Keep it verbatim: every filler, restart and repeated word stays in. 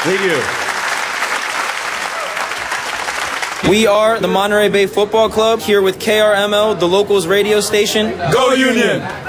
Thank you. We are the Monterey Bay Football Club here with K R M L, the locals radio station. Go Union!